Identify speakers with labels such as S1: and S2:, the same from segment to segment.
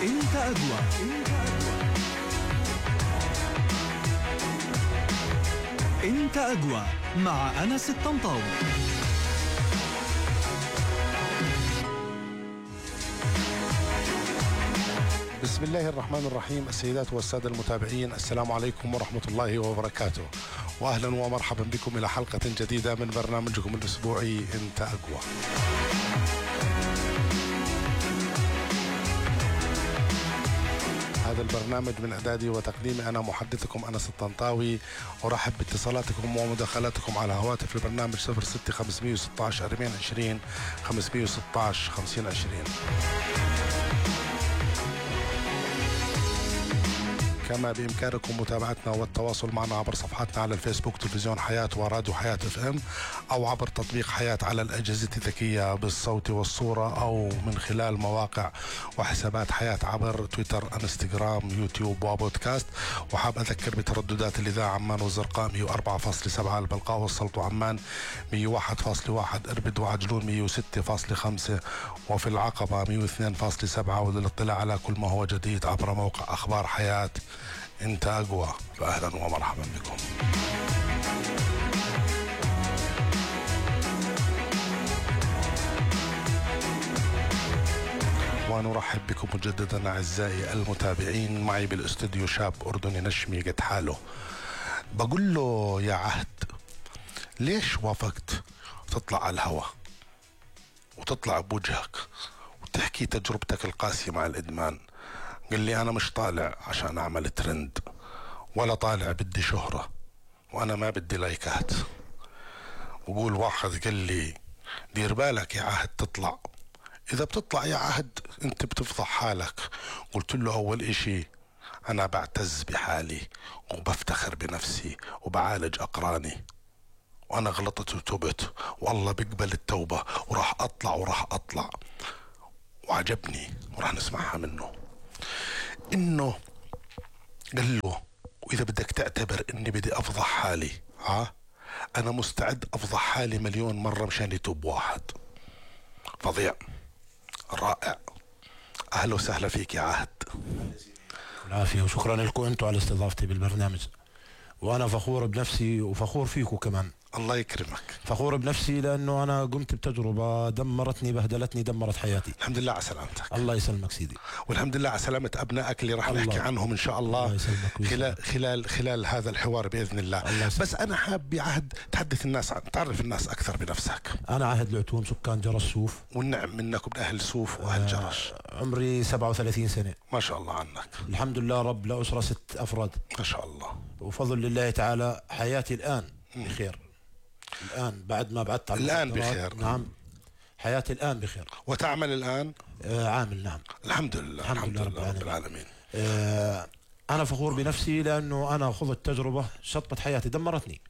S1: انت أقوى. انت أقوى مع أنس الطنطاوي.
S2: بسم الله الرحمن الرحيم. السيدات والسادة المتابعين، السلام عليكم ورحمة الله وبركاته، وأهلا ومرحبا بكم إلى حلقة جديدة من برنامجكم الأسبوعي انت أقوى. هذا البرنامج من إعدادي وتقديمي أنا محدثكم أنس الطنطاوي، أرحب باتصالاتكم ومداخلاتكم على هواتف البرنامج 06 516 4020 516 5020. كما بإمكانكم متابعتنا والتواصل معنا عبر صفحاتنا على الفيسبوك تلفزيون حياة وراديو حياة FM، أو عبر تطبيق حياة على الأجهزة الذكية بالصوت والصورة، أو من خلال مواقع وحسابات حياة عبر تويتر، انستغرام، يوتيوب وبودكاست. وحاب أذكر بترددات الإذاعة عمان والزرقاء 104.7، البلقاء والسلط وعمان 101.1، إربد وعجلون 106.5، وفي العقبة 102.7. وللاطلاع على كل ما هو جديد عبر موقع أخبار حياة انت أقوى. فأهلا ومرحبا بكم. ونرحب بكم مجددا أعزائي المتابعين. معي بالاستوديو شاب أردني نشمي قد حاله. بقول له يا عهد، ليش وافقت تطلع على الهواء وتطلع بوجهك وتحكي تجربتك القاسية مع الإدمان؟ قال لي أنا مش طالع عشان أعمل ترند، ولا طالع بدي شهرة، وأنا ما بدي لايكات. وقول واحد قال لي دير بالك يا عهد تطلع، إذا بتطلع يا عهد أنت بتفضح حالك. قلت له أول إشي أنا بعتز بحالي وبفتخر بنفسي وبعالج أقراني، وأنا غلطت وتوبت، والله بقبل التوبة وراح أطلع. وعجبني وراح نسمعها منه إنه قال له وإذا بدك تعتبر إني بدي أفضح حالي، أنا مستعد أفضح حالي 1,000,000 مرة مشان يتوب واحد. فظيع، رائع. أهلا وسهلا فيك يا عهد.
S3: العافية، وشكرا لكم أنتم على استضافتي بالبرنامج، وأنا فخور بنفسي وفخور فيكم كمان.
S2: الله يكرمك.
S3: فخور بنفسي لأنه أنا قمت بتجربة دمرتني، بهدلتني، دمرت حياتي.
S2: الحمد لله على سلامتك.
S3: الله يسلمك سيدي.
S2: والحمد لله على سلامة أبنائك اللي راح نحكي عنهم إن شاء الله خلال هذا الحوار بإذن الله. بس أنا حاب يا عهد تحدث الناس تعرف الناس أكثر بنفسك.
S3: أنا عهد العتوم، سكان جرس سوف.
S2: والنعم منك ومن أهل سوف وأهل جرش.
S3: عمري 37 سنة.
S2: ما شاء الله عنك.
S3: الحمد لله، رب لأسرة 6 أفراد.
S2: ما شاء الله.
S3: وفضل لله تعالى حياتي الآن بخير. الآن بعد ما بعدت على
S2: الآن بخير.
S3: نعم، حياتي الآن بخير.
S2: وتعمل الآن؟
S3: عامل، نعم.
S2: الحمد لله رب العالمين.
S3: أنا فخور بنفسي لأنه أنا خذت تجربة شطبت حياتي، دمرتني.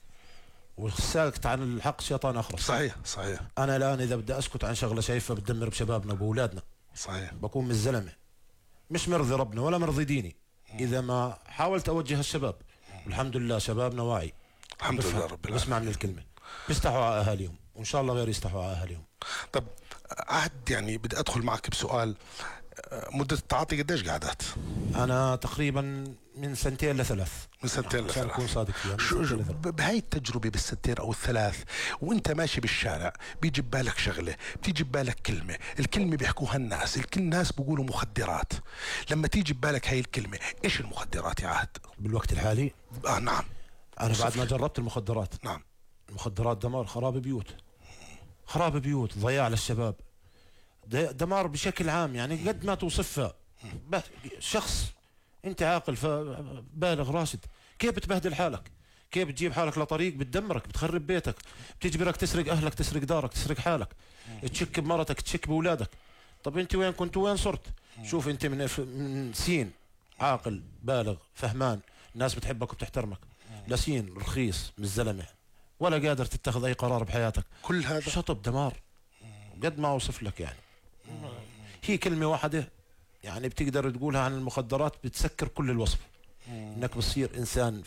S3: وساكت عن الحق شيطان أخرس.
S2: صحيح.
S3: أنا الآن إذا بدي أسكت عن شغلة شايفها بتدمر بشبابنا وبأولادنا،
S2: صحيح،
S3: بكون من الزلمة مش مرضي ربنا ولا مرضي ديني إذا ما حاولت أوجه الشباب. والحمد لله شبابنا واعي،
S2: الحمد لله رب العالمين،
S3: بسمع من الكلمة، بيستحوا على أهاليهم، وإن شاء الله غير يستحوا على أهاليهم.
S2: طب عهد، يعني بدي أدخل معك بسؤال. مدة التعاطي قديش قعدت؟
S3: أنا تقريبا من 2 ل3.
S2: من 2 ل3.
S3: عشان أكون صادق فيها.
S2: بهاي التجربة بالسنتين أو ال3 وانت ماشي بالشارع بيجي ببالك شغلة، بتيجي ببالك كلمة، الكلمة بيحكوها الناس، الناس بيقولوا مخدرات. لما تيجي ببالك هاي الكلمة، إيش المخدرات يا عهد؟
S3: بالوقت الحالي؟
S2: نعم.
S3: أنا بعد ما جربت المخدرات.
S2: نعم.
S3: المخدرات دمار، خراب بيوت، ضياع للشباب، دمار بشكل عام. يعني قد ما توصفها شخص انت عاقل بالغ راشد، كيف بتبهدل حالك؟ كيف بتجيب حالك لطريق بتدمرك، بتخرب بيتك، بتجبرك تسرق اهلك، تسرق دارك، تسرق حالك، تشك بمرتك، تشك باولادك. طب انت وين كنت وين صرت؟ شوف انت من سين عاقل بالغ فهمان، الناس بتحبك وبتحترمك، لسين رخيص من الزلمه ولا قادر تتخذ اي قرار بحياتك.
S2: كل هذا
S3: شطب دمار، قد ما اوصف لك. يعني هي كلمة واحدة يعني بتقدر تقولها عن المخدرات بتسكر كل الوصف. انك بتصير انسان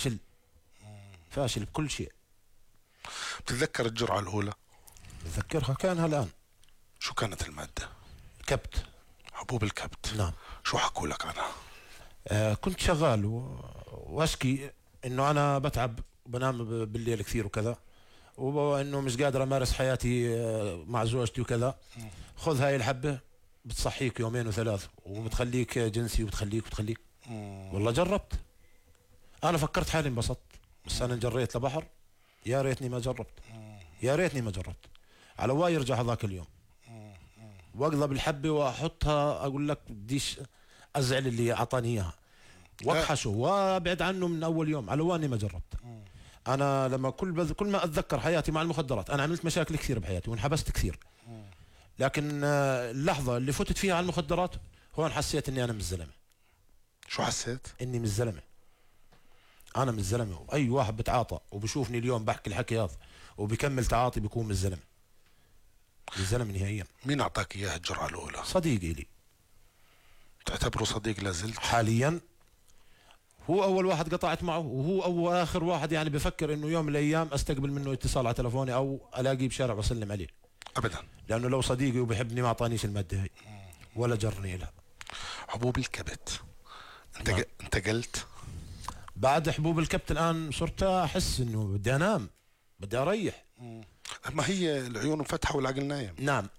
S3: فاشل بكل شيء.
S2: بتتذكر الجرعة الأولى؟
S3: بتذكرها، كانها الآن.
S2: شو كانت المادة؟
S3: كبت.
S2: حبوب الكبت.
S3: نعم.
S2: شو حكوا لك عنها؟
S3: كنت شغال واشكي انه انا بتعب وبنام بالليل كثير وكذا، وانه مش قادر امارس حياتي مع زوجتي وكذا. خذ هاي الحبه بتصحيك يومين وثلاث وبتخليك جنسي وبتخليك. والله جربت. انا فكرت حالي انبسطت، بس انا جريت لبحر. يا ريتني ما جربت، يا ريتني ما جربت. على واي يرجع هذاك اليوم واقضى بالحبه واحطها، اقول لك بديش ازعل اللي اعطاني اياها، واكحشه وابعد عنه من اول يوم. على واني ما جربت. انا لما كل ما اتذكر حياتي مع المخدرات، انا عملت مشاكل كثير بحياتي وانحبست كثير، لكن اللحظه اللي فتت فيها على المخدرات هون حسيت اني انا مش زلمه.
S2: شو حسيت؟
S3: اني مش زلمه. انا مش زلمه، واي واحد بتعاطى وبشوفني اليوم بحكي الحكي هذا وبكمل تعاطي بيكون مش زلمه. مش زلمه نهائيا.
S2: مين اعطاك اياها الجرعه الاولى؟
S3: صديقي لي.
S2: تعتبره صديق لازلت؟
S3: حاليا هو اول واحد قطعت معه، وهو اول اخر واحد يعني بفكر انه يوم من الايام استقبل منه اتصال على تلفوني او الاقيه بشارع واسلم عليه.
S2: ابدا.
S3: لانه لو صديقي وبحبني ما اعطانيش الماده هي ولا جرني لها.
S2: حبوب الكبت
S3: نعم.
S2: انتقلت؟
S3: بعد حبوب الكبت الان صرت احس انه بدي انام، بدي اريح.
S2: ما هي العيون مفتحه والعقل نايم.
S3: نعم.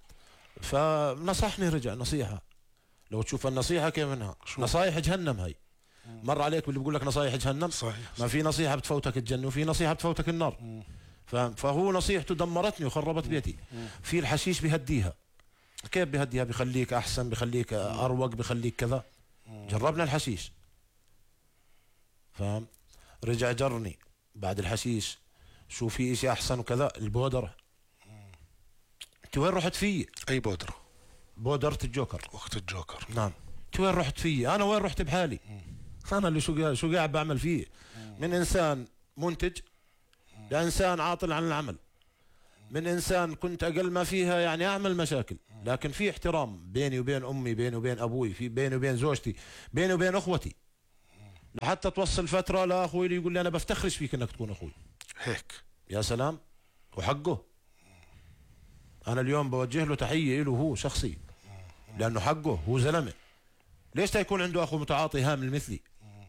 S3: فنصحني رجع نصيحه، لو تشوف النصيحه كيف انها نصايح جهنم. هاي مر عليك باللي بقول لك نصايح جهنم؟
S2: صحيح.
S3: ما في نصيحه بتفوتك الجنه وفي نصيحه بتفوتك النار. فهو نصيحته دمرتني وخربت بيتي. في الحشيش بهديها. كيف بهديها؟ بخليك احسن، بخليك اروق، بخليك كذا. جربنا الحشيش، فاهم؟ رجع جرني بعد الحشيش. شو في اشي احسن وكذا؟ البودرة. انت وين رحت فيه؟
S2: اي بودرة؟
S3: بودرة الجوكر.
S2: وقت الجوكر.
S3: نعم. انت وين رحت فيه؟ انا وين رحت بحالي؟ انا اللي شو قاعد بعمل فيه. من انسان منتج لانسان عاطل عن العمل، من انسان كنت اقل ما فيها يعني اعمل مشاكل، لكن في احترام بيني وبين امي، بيني وبين ابوي، في بيني وبين زوجتي، بيني وبين اخوتي. لحتى توصل فتره لاخوي اللي يقول لي انا بفتخرش فيك انك تكون اخوي.
S2: هيك.
S3: يا سلام. وحقه. انا اليوم بوجه له تحيه له هو شخصي، لانه حقه، هو زلمه. ليش يكون عنده اخو متعاطي هامل مثلي؟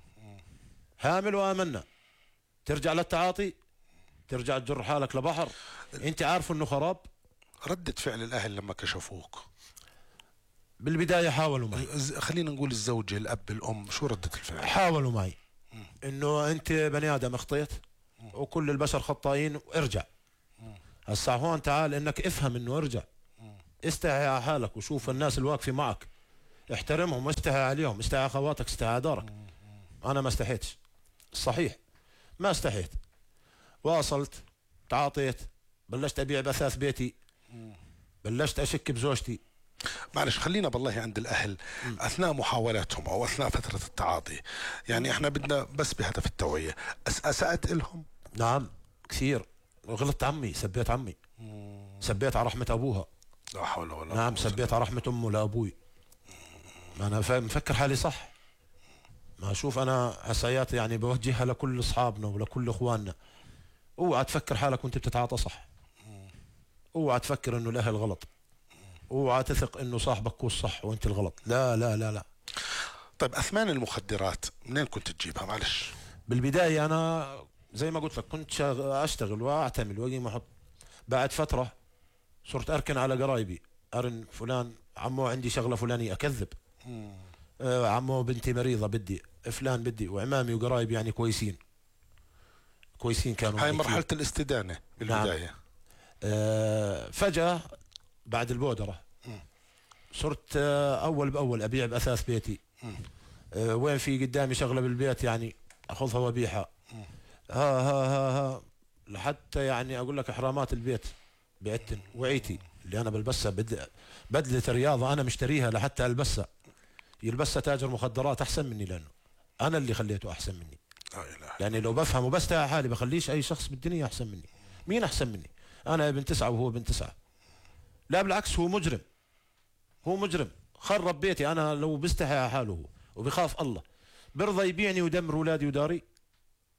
S3: هامل وامنا، ترجع للتعاطي، ترجع تجر حالك لبحر انت عارف انه خراب.
S2: ردة فعل الاهل لما كشفوك؟
S3: بالبدايه حاولوا معي.
S2: خلينا نقول الزوجة، الاب، الام، شو ردة الفعل؟
S3: حاولوا معي انه انت بني ادم اخطيت وكل البشر خطائين وارجع. هسا هون تعال انك افهم انه ارجع، استحي على حالك وشوف الناس الواقفه معك، احترمهم، استحي عليهم، استحي على اخواتك، استحي على دارك. انا ما استحيتش، صحيح ما استحيت. واصلت، تعاطيت، بلشت ابيع باثاث بيتي، بلشت اشك بزوجتي.
S2: معلش خلينا بالله عند الاهل. اثناء محاولاتهم او اثناء فترة التعاطي، يعني احنا بدنا بس بهدف التوعية، اسأت لهم؟
S3: نعم كثير. وغلطت عمي، سبيت عمي، سبيت على رحمة ابوها.
S2: لا حول ولا قوة.
S3: نعم سبيت على رحمة امه لابوي. ما انا مفكر حالي صح. ما اشوف انا حسيات يعني بوجهها لكل اصحابنا ولكل اخواننا. اوعى تفكر حالك وانت بتتعاطى صح. اوعى تفكر انه الاهل غلط. اوعى تثق انه صاحبك هو الصح وانت الغلط. لا لا لا لا.
S2: طيب اثمان المخدرات منين كنت تجيبها؟ معلش.
S3: بالبداية انا زي ما قلت لك كنت اشتغل واعتمل واجي ما احط. بعد فترة صرت اركن على قرايبي، ارن فلان عمو عندي شغلة فلانية اكذب. عمو بنتي مريضة بدي، فلان بدي، وعمامي وقرايبي يعني كويسين كانوا.
S2: هاي مرحلة الاستدانة بالبداية.
S3: نعم. فجأة بعد البودرة صرت اول باول ابيع باثاث بيتي. وين في قدامي شغلة بالبيت يعني اخذها وابيعها. ها لحتى يعني اقول لك احرامات البيت بعتن، وعيتي اللي انا بلبسها بدلة رياضة انا مشتريها لحتى البسها، يلبسها تاجر مخدرات احسن مني، لانه انا اللي خليته احسن مني. يعني لو بفهم وبستحي حالي بخليش اي شخص بالدنيا احسن مني. مين احسن مني؟ انا ابن 9 وهو ابن 9. لا بالعكس، هو مجرم، هو مجرم خرب بيتي. انا لو بستحي على حاله هو وبخاف الله برضى يبيعني ويدمر اولادي وداري؟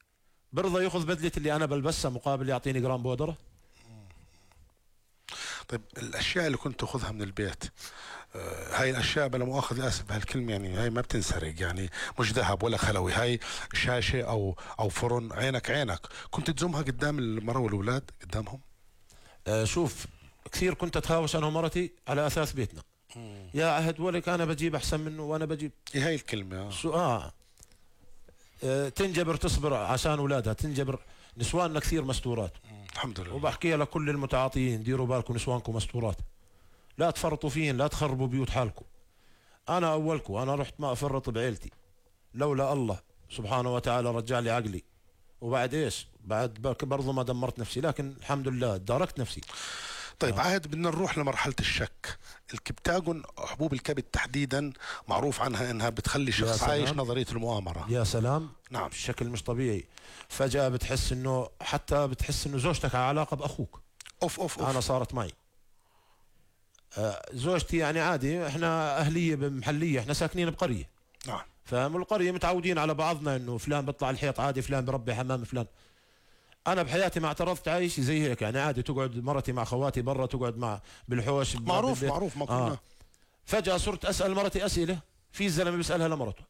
S3: برضى ياخذ بدلة اللي انا بلبسها مقابل يعطيني جرام بودرة؟
S2: طيب الاشياء اللي كنت تاخذها من البيت، هاي الاشياء بلا مؤاخذه اسف بهالكلمه، يعني هاي ما بتنسرق، يعني مش ذهب ولا خلوي، هاي شاشه او فرن، عينك كنت تزومها قدام المراه والأولاد قدامهم؟
S3: شوف، كثير كنت اتهاوش انا ومرتي على اساس بيتنا. يا عهد ولك انا بجيب احسن منه وانا بجيب.
S2: ايه هاي الكلمه.
S3: شو تنجبر تصبر عشان اولادها، تنجبر. نسواننا كثير مستورات.
S2: الحمد لله.
S3: وبحكيها لكل المتعاطيين، ديروا بالكم نسوانكم مستورات، لا تفرطوا فيهن، لا تخربوا بيوت حالكم. انا اولكم، انا رحت ما افرط بعيلتي، لولا الله سبحانه وتعالى رجع لي عقلي. وبعد ايش؟ بعد برضو ما دمرت نفسي، لكن الحمد لله داركت نفسي.
S2: طيب عهد بدنا نروح لمرحلة الشك. الكبتاجون، حبوب الكبد تحديدا، معروف عنها انها بتخلي شخص عايش نظرية المؤامرة.
S3: يا سلام.
S2: نعم.
S3: بشكل مش طبيعي. فجأة بتحس انه، حتى بتحس انه زوجتك على علاقة باخوك.
S2: اوف.
S3: انا صارت معي. زوجتي يعني عادي، احنا اهلية بمحلية، احنا ساكنين بقرية.
S2: نعم.
S3: فالقرية متعودين على بعضنا، انه فلان بيطلع الحيط عادي، فلان بربي حمام فلان. انا بحياتي ما اعترضت عايش زي هيك، يعني عادي تقعد مرتي مع خواتي برا، تقعد مع بالحوش
S2: معروف ما كنا.
S3: فجأة صرت اسأل مرتي اسئلة في الزلمة بيسألها لمرته.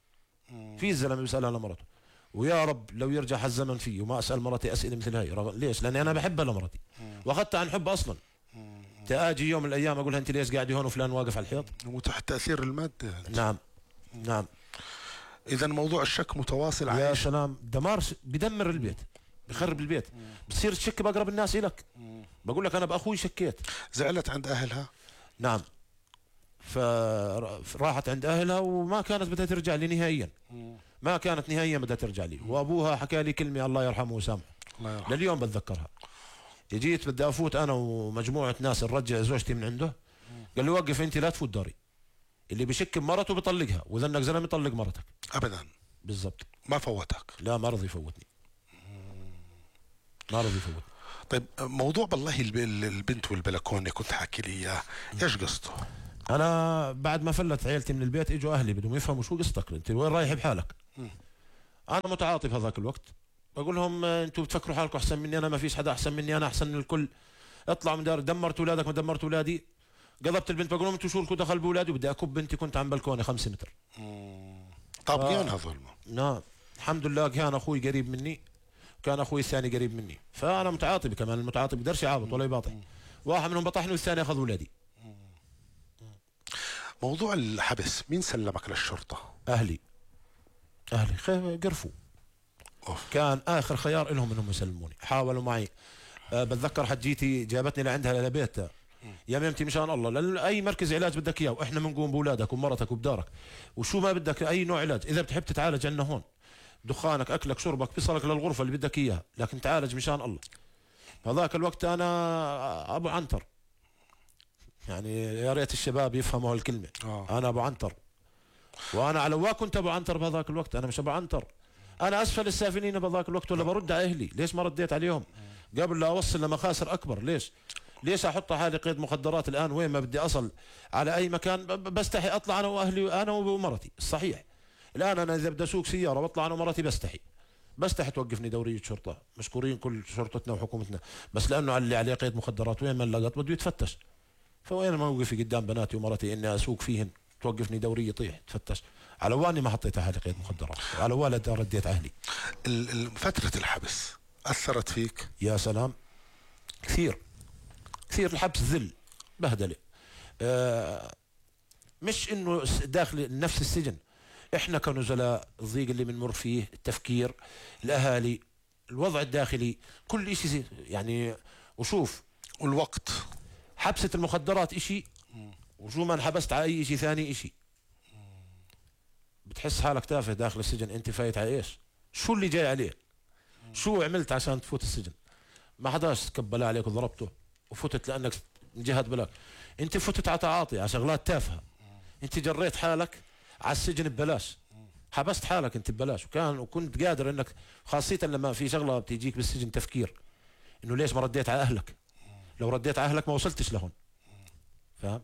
S3: ويا رب لو يرجع هالزمن فيه وما اسأل مرتي اسئلة مثل هاي. ليش؟ لاني انا بحبها لمرتي، واخذتها عن حب اصلا. تاجي يوم من الايام اقولها انت ليش قاعدة هون وفلان واقف على الحيط؟
S2: وتحت تأثير المادة.
S3: نعم.
S2: اذا موضوع الشك متواصل
S3: يا
S2: عايش.
S3: سلام، دمار، بدمر البيت، بخرب البيت. بتصير تشك بأقرب الناس إلك. بقول لك أنا بأخوي شكيت.
S2: زعلت عند أهلها؟
S3: نعم. فراحت عند أهلها وما كانت بدها ترجع لي نهائيا. ما كانت نهائيا بدها ترجع لي. وأبوها حكى لي كلمة الله يرحمه ويسامحه، لليوم بتذكرها. جيت بدي أفوت أنا ومجموعة ناس نرجع زوجتي من عنده، قال لي وقف أنت لا تفوت داري، اللي بشك بمرته بيطلقها، وإذا إنك زلمة طلق مرتك.
S2: أبدا.
S3: بالضبط.
S2: ما فوتك؟
S3: لا، ما رضي يفوتني.
S2: طيب موضوع بالله البنت والبلكونه كنت حاكي لي اياه، ايش قصته؟
S3: انا بعد ما فلت عيلتي من البيت اجوا اهلي بدهم يفهموا شو قصتك، انت وين رايح بحالك؟ انا متعاطي بهذاك الوقت، بقول لهم انتم بتفكروا حالكم احسن مني، انا ما فيش حدا احسن مني، انا احسن من الكل. اطلعوا من دار، دمرت اولادك ما دمرت اولادي. قضبت البنت، بقول لهم انتم شو لكم دخل باولادي، وبدي اكب بنتي، كنت عن بلكونه 5 متر.
S2: طابقينها ظلمه.
S3: نعم. الحمد لله كان اخوي قريب مني، كان اخوي الثاني قريب مني، فانا متعاطي. كمان المتعاطي بقدرش يعاطي ولا يباطئ. واحد منهم بطحني والثاني اخذ اولادي.
S2: موضوع الحبس مين سلمك للشرطه؟
S3: اهلي قرفوا. كان اخر خيار لهم انهم يسلموني، حاولوا معي. بتذكر حجيتي جابتني لعندها لبيتها، يا ميمتي مشان الله اي مركز علاج بدك اياه واحنا بنقوم باولادك ومرتك وبدارك، وشو ما بدك اي نوع علاج، اذا بتحب تتعالج عنا هون، دخانك اكلك شربك بيصلك للغرفه اللي بدك اياها، لكن تعالج مشان الله. هذاك الوقت انا ابو عنتر، يعني يا ريت الشباب يفهموا هالكلمه. انا ابو عنتر، وانا على وا كنت ابو عنتر بهذاك الوقت، انا مش ابو عنتر، انا اسفل السافلين بهذاك الوقت، ولا برد على اهلي. ليش ما رديت عليهم قبل لا اوصل لمخاسر اكبر؟ ليش احط حالي قيد مخدرات الان وين ما بدي اصل على اي مكان؟ بستحي اطلع انا واهلي، انا ومرتي. الصحيح الان انا اذا بدي اسوق سياره واطلع انا ومرتي بستحي توقفني دوريه شرطه، مشكورين كل شرطتنا وحكومتنا، بس لانه اللي عليه قيد مخدرات وين ما لقط بده يتفتش. فوين موقفي قدام بناتي ومرتي اني اسوق فيهن، توقفني دوريه يطيح تفتش، على واني ما حطيت حالي قيد مخدرات، على والد رديت اهلي.
S2: فتره الحبس اثرت فيك؟
S3: يا سلام، كثير الحبس ذل بهدله. مش انه داخل نفس السجن، احنا كنزلاء الضيق اللي بنمر فيه، التفكير، الاهالي، الوضع الداخلي، كل شيء يعني. وشوف
S2: والوقت،
S3: حبسة المخدرات اشي، وشو ما انحبست على اي شيء ثاني اشي. بتحس حالك تافه داخل السجن، انت فايت على ايش؟ شو اللي جاي عليه؟ شو عملت عشان تفوت السجن؟ ما حداش تكبل عليك وضربته وفتت لانك جهد بلاك، انت فتت على تعاطي، على شغلات تافهه، انت جريت حالك على السجن ببلاش، حبست حالك انت ببلاش، وكنت قادر انك، خاصه لما في شغله بتيجيك بالسجن تفكير انه ليش ما رديت على اهلك؟ لو رديت على اهلك ما وصلتش لهون، فاهم؟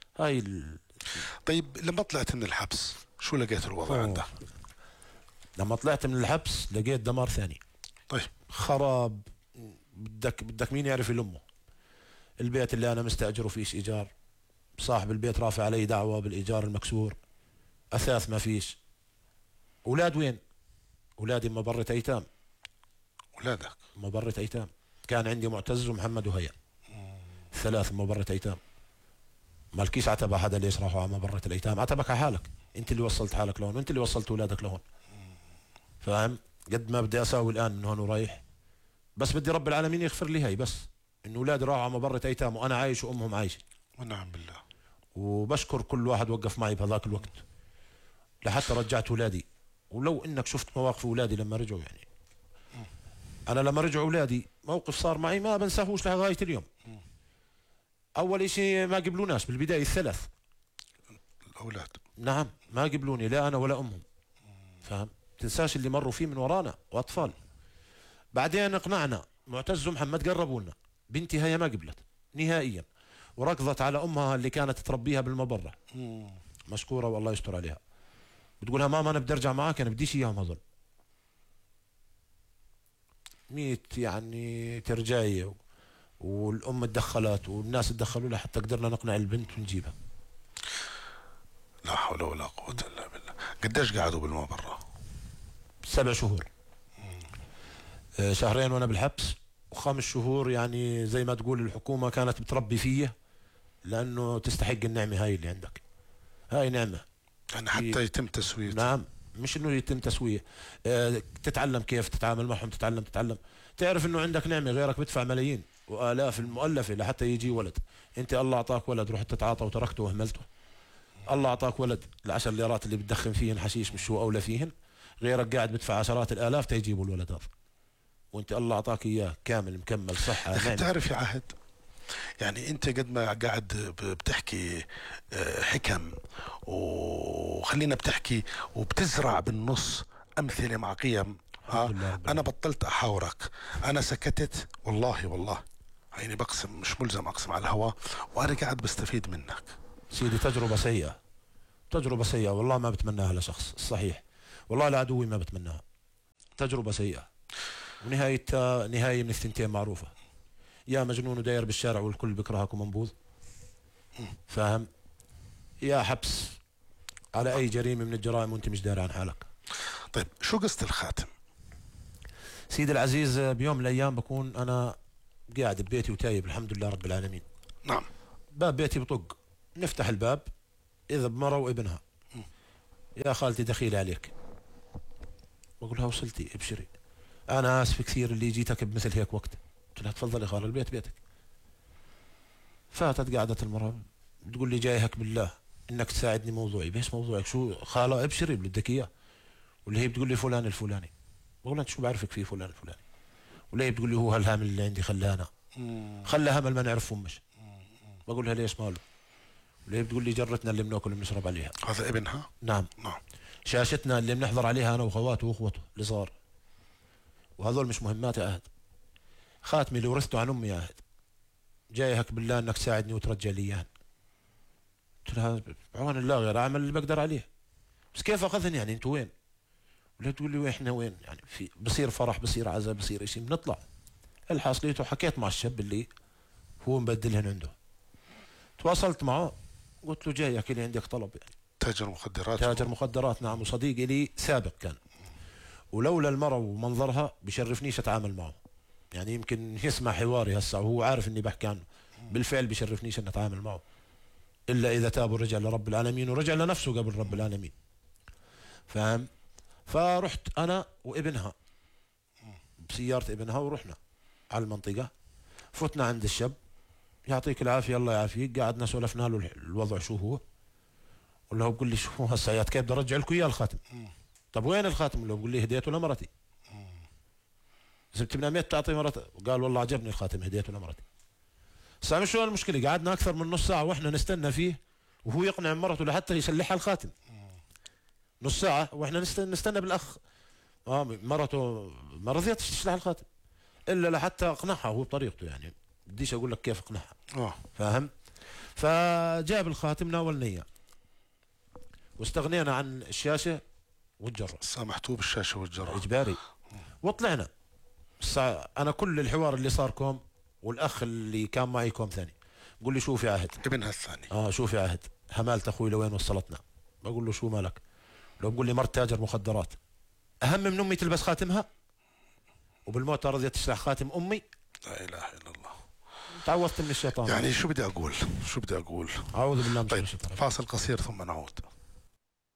S2: طيب لما طلعت من الحبس شو لقيت الوضع عندك؟
S3: لما طلعت من الحبس لقيت دمار ثاني.
S2: طيب
S3: خراب، بدك مين يعرف يلمه. البيت اللي انا مستاجره فيش ايجار، صاحب البيت رافع علي دعوه بالايجار المكسور، اثاث ما فيش. اولاد وين؟ اولادي مبرة ايتام.
S2: اولادك
S3: مبرة ايتام. كان عندي معتز ومحمد وهيا، ثلاث مبرة ايتام. مالكيش عتبة حدا ليش راحوا على مبرة الايتام، عتبك على حالك، انت اللي وصلت حالك لهون وانت اللي وصلت اولادك لهون. فاهم؟ قد ما بدي اساوي الان من هون ورايح، بس بدي رب العالمين يغفر لي هي، بس انه اولادي راحوا على مبرة ايتام وانا عايش وامهم عايشه.
S2: ونعم بالله.
S3: وبشكر كل واحد وقف معي بهذاك الوقت لحتى رجعت اولادي. ولو انك شفت مواقف اولادي لما رجعوا، يعني انا لما رجعوا اولادي موقف صار معي ما بنساهوش لغايه اليوم. اول شيء ما قبلوناش بالبدايه الثلاث
S2: الاولاد.
S3: نعم ما قبلوني لا انا ولا امهم. فاهم؟ تنساش اللي مروا فيه من ورانا واطفال. بعدين اقنعنا، معتز ومحمد قربوا لنا، بنتي هي ما قبلت نهائيا، وركضت على امها اللي كانت تربيها بالمبره، مشكوره والله يستر عليها. بتقولها ماما انا بدي ارجع معك، انا بديش اياهم هذول. ميت يعني ترجعي، والام تدخلت والناس تدخلوا لها حتى قدرنا نقنع البنت ونجيبها.
S2: لا حول ولا قوة الا بالله. قديش قعدوا بالمبرة؟
S3: 7 شهور. شهرين وانا بالحبس، و5 شهور يعني زي ما تقول الحكومة كانت بتربي فيه، لانه تستحق النعمة هاي اللي عندك. هاي نعمة
S2: يعني حتى يتم تسويته.
S3: نعم، مش انه يتم تسويه، تتعلم كيف تتعامل معهم، تتعلم تعرف انه عندك نعمة، غيرك بدفع ملايين والاف المؤلفة لحتى يجي ولد. انت الله اعطاك ولد رحت تتعاطى وتركته وهملته. الله اعطاك ولد ال10 ليرات اللي بتدخن فيهن حشيش مش هو اولى فيهن، غيرك قاعد بدفع عشرات الالاف تيجيبوا الولد هذا، وانت الله اعطاك اياه كامل مكمل صحة نعمة.
S2: تعرف يا عهد، يعني انت قد ما قاعد بتحكي حكم، وخلينا بتحكي وبتزرع بالنص امثله مع قيم. انا بطلت احاورك، انا سكتت والله يعني بقسم، مش ملزم اقسم على الهواء، وانا قاعد بستفيد منك
S3: سيدي. تجربة سيئة والله ما بتمناها لشخص، صحيح والله لعدوي ما بتمناها. تجربة سيئة ونهايتها نهاية من الثنتين معروفة، يا مجنون وداير بالشارع والكل بكرهك ومنبوذ، فاهم؟ يا حبس على اي جريمة من الجرائم وانت مش داري عن حالك.
S2: طيب شو قصة الخاتم؟
S3: سيدي العزيز، بيوم من الايام بكون انا قاعد ببيتي وتايب الحمد لله رب العالمين.
S2: نعم.
S3: باب بيتي بطق، نفتح الباب اذا بمرة وابنها. يا خالتي دخيلي عليك. بقول لها وصلتي ابشري، انا اسف كثير اللي جيتك بمثل هيك وقت. قلت لها تفضلي خال، البيت بيتك. فاتت قعدت المرة بتقول لي جايهك بالله انك تساعدني موضوعي. بس موضوعك شو خاله؟ ابشري بدك اياه. واللي هي بتقول لي فلان الفلاني. بقول لها انت شو بعرفك فيه فلان الفلاني؟ واللي هي بتقول لي هو هالهامل اللي عندي خلانا، خلى همل ما نعرف فمش. بقول لها ليش ماله؟ واللي هي بتقول لي جرتنا اللي بناكل بنشرب عليها.
S2: هذا ابنها؟
S3: نعم. شاشتنا اللي بنحضر عليها انا واخواته واخوته الصغار، وهذول مش مهمات يا عهد. خاتمي اللي ورثته عن امي يا عهد، جايهك بالله انك تساعدني وترجع لي اياه. قلت لها بعون الله غير اعمل اللي بقدر عليه، بس كيف اخذني يعني انتوا وين؟ ولا تقول لي احنا وين يعني؟ في بصير فرح بصير عزاء بصير شيء بنطلع. الحاصليته حكيت مع الشاب اللي هو مبدلهن عنده، تواصلت معه قلت له جايك اللي عندك طلب يعني.
S2: تاجر مخدرات؟
S3: تاجر مخدرات نعم، وصديقي لي سابق كان، ولولا المرة ومنظرها بشرفنيش اتعامل معه. يعني يمكن يسمع حواري هسه وهو عارف اني بحكي عنه، بالفعل بشرفنيش ان اتعامل معه الا اذا تاب ورجع لرب العالمين ورجع لنفسه قبل رب العالمين، فاهم؟ فرحت انا وابنها بسيارة ابنها ورحنا على المنطقة. فتنا عند الشاب يعطيك العافية الله يعافيك، قعدنا سولفنا له الوضع شو هو، ولا هو بقول لي شو هالسيات كيف بدي ارجع لكم اياه الخاتم. طب وين الخاتم؟ اللي هو بقول لي هديته لمرتي. زبت من اميت تعطي مرتي؟ قال والله عجبني الخاتم هديته لمرتي. سامع شو المشكلة؟ قعدنا اكثر من نص ساعة واحنا نستنى فيه وهو يقنع مرته لحتى يسلحها الخاتم. نص ساعة واحنا نستنى بالاخ. مرته ما رضيتش تشلح الخاتم الا لحتى اقنعها هو بطريقته، يعني بديش اقول لك كيف اقنعها. فاهم؟ فجاب الخاتم ناولني اياه واستغنينا عن الشاشة والجرة.
S2: سامحتوه بالشاشة والجرة
S3: اجباري. وطلعنا. انا كل الحوار اللي صار كوم، والاخ اللي كان معي كوم ثاني. قول لي شوف يا عهد.
S2: ابنها الثاني.
S3: شوف يا عهد، همالة اخوي لوين وصلتنا. بقول له شو مالك؟ لو بقول لي مرت تاجر مخدرات اهم من امي تلبس خاتمها، وبالموت رضيت تشلح خاتم امي.
S2: لا اله الا الله.
S3: تعوذت من الشيطان.
S2: يعني شو بدي اقول؟
S3: اعوذ بالله من
S2: طيب
S3: الشيطان.
S2: فاصل قصير ثم نعود.